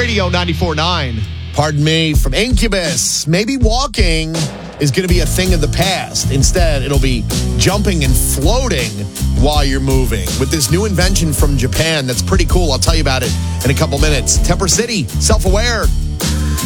Radio 94.9. Pardon me, from Incubus. Maybe walking is going to be a thing of the past. Instead, it'll be jumping and floating while you're moving with this new invention from Japan that's pretty cool. I'll tell you about it in a couple minutes. Temper City, self-aware.